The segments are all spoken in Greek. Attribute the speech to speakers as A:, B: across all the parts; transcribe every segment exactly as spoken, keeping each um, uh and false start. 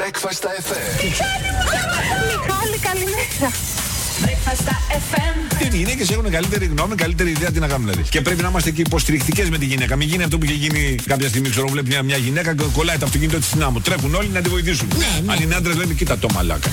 A: Breakfast εφ εμ.
B: Μιχάλη, καλημέρα.
C: Breakfast εφ εμ.
D: Οι γυναίκες έχουν καλύτερη γνώμη, καλύτερη ιδέα τι να κάνουν δηλαδή. Και πρέπει να είμαστε και υποστηρικτικές με τη γυναίκα. Μην γίνει αυτό που είχε γίνει κάποια στιγμή. Ξέρω, βλέπει μια, μια γυναίκα και κολλάει το αυτοκίνητο της στην άμμο. Τρέχουν όλοι να τη βοηθήσουν.
B: Ναι, ναι.
D: Αν είναι άντρας, λένε κοίτα το μαλάκα.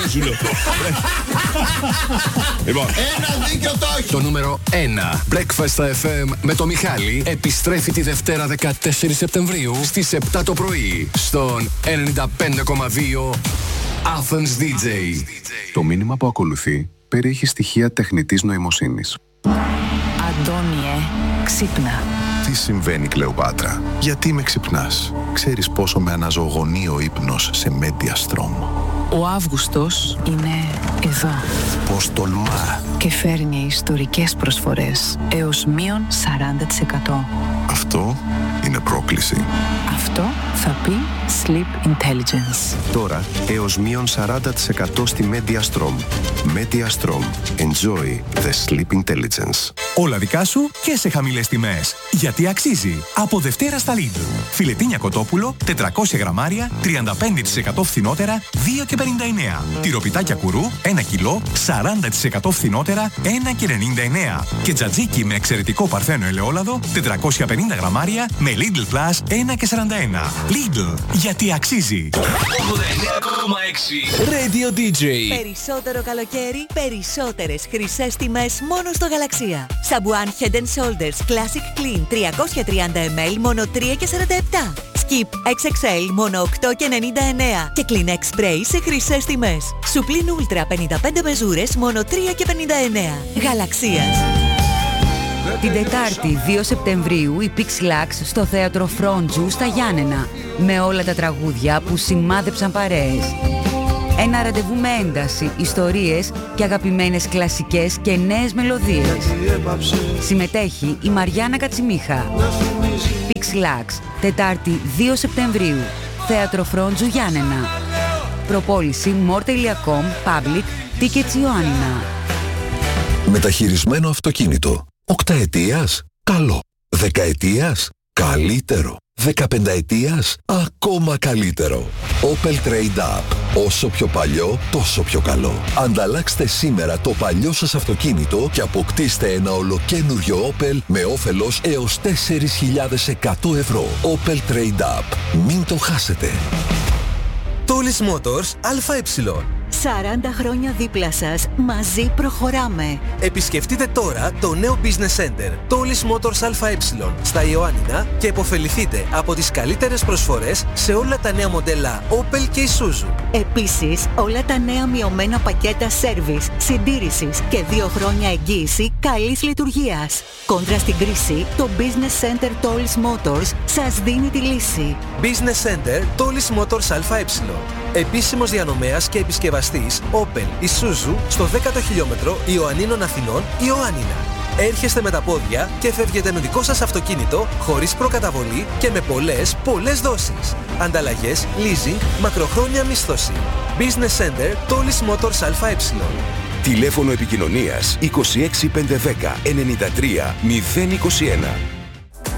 D: Λοιπόν,
A: Ένα δίκιο το όχι.
E: Το νούμερο ένα. Breakfast εφ εμ με το Μιχάλη επιστρέφει τη Δευτέρα δεκατέσσερις Σεπτεμβρίου στις επτά το πρωί στον ενενήντα πέντε κόμμα δύο Athens ντι τζέι.
F: Το μήνυμα που ακολουθεί περιέχει στοιχεία τεχνητής νοημοσύνης.
G: Αντώνιε, ξύπνα.
F: Τι συμβαίνει, Κλεοπάτρα? Γιατί με ξυπνάς? Ξέρεις πόσο με αναζωογονεί ο ύπνος σε Mediastrom?
G: Ο Αύγουστος είναι εδώ
F: Πώς τολμά?
G: και φέρνει ιστορικές προσφορές έως μείον σαράντα τοις εκατό.
F: Αυτό είναι πρόκληση.
G: Αυτό θα πει Sleep Intelligence.
H: Τώρα έως μείον σαράντα τοις εκατό στη Mediastrom. Mediastrom. Enjoy the sleep intelligence.
I: Όλα δικά σου και σε χαμηλές τιμές. Γιατί αξίζει. Από Δευτέρα στα Lidl. Φιλετίνια κοτόπουλο, τετρακόσια γραμμάρια, τριάντα πέντε τοις εκατό φθηνότερα, δύο και πενήντα εννέα. Τυροπιτάκια κουρού, ένα κιλό, σαράντα τοις εκατό φθηνότερα, ένα και ενενήντα εννέα. Και τζατζίκι με εξαιρετικό παρθένο ελαιόλαδο, τετρακόσια πενήντα γραμμάρια, με Lidl Plus, ένα και σαράντα ένα. Lidl. Γιατί αξίζει.
E: ογδόντα εννέα κόμμα έξι Radio ντι τζέι.
J: Περισσότερο καλοκαίρι, περισσότερες χρυσές τιμές μόνο στο Γαλαξία. Σαμπουάν Head and Shoulders Classic Clean τριακόσια τριάντα μιλιλίτρα μόνο τρία και σαράντα επτά. Skip εξ εξ ελ μόνο οκτώ και ενενήντα εννέα. Και Kleenex Spray σε χρυσές τιμές. Σουπλίν Ultra πενήντα πέντε μεζούρες μόνο τρία και πενήντα εννέα. Γαλαξίας.
K: Την Τετάρτη δύο Σεπτεμβρίου η Pixlax στο θέατρο Φρόντζου στα Γιάννενα με όλα τα τραγούδια που σημάδεψαν παρέες. Ένα ραντεβού με ένταση, ιστορίες και αγαπημένες κλασικές και νέες μελωδίες. Συμμετέχει η Μαριάννα Κατσιμίχα. Pixlax, Τετάρτη δύο Σεπτεμβρίου, θέατρο Φρόντζου Γιάννενα. Προπόληση more τελεία com, public, tickets Ιωάννινα.
A: Μεταχειρισμένο αυτοκίνητο. Οκταετίας, καλό. Δεκαετίας, καλύτερο. Δεκαπενταετίας, ακόμα καλύτερο. Opel Trade Up. Όσο πιο παλιό, τόσο πιο καλό. Ανταλλάξτε σήμερα το παλιό σας αυτοκίνητο και αποκτήστε ένα ολοκένουργιο Opel με όφελος έως τέσσερις χιλιάδες εκατό ευρώ. Opel Trade Up. Μην το χάσετε.
L: Tools Motors ΑΕ.
J: σαράντα χρόνια δίπλα σας, μαζί προχωράμε.
L: Επισκεφτείτε τώρα το νέο Business Center Tools Motors ΑΕ στα Ιωάννινα και επωφεληθείτε από τις καλύτερες προσφορές σε όλα τα νέα μοντέλα Opel και Isuzu.
J: Επίσης, όλα τα νέα μειωμένα πακέτα service, συντήρησης και δύο χρόνια εγγύηση καλής λειτουργίας. Κόντρα στην κρίση, το Business Center Tools Motors σας δίνει τη λύση.
L: Business Center Tools Motors ΑΕ. Επίσημος διανομέας και επισκευαστής Opel Isuzu στο δέκατο χιλιόμετρο Ιωαννίνων Αθηνών, Ιωάννινα. Έρχεστε με τα πόδια και φεύγετε με δικό σας αυτοκίνητο χωρίς προκαταβολή και με πολλές, πολλές δόσεις. Ανταλλαγές, leasing, μακροχρόνια μίσθωση. Business Center Tools Motors ΑΕ.
H: Τηλέφωνο επικοινωνίας είκοσι έξι πεντακόσια δέκα ενενήντα τρία μηδέν είκοσι ένα.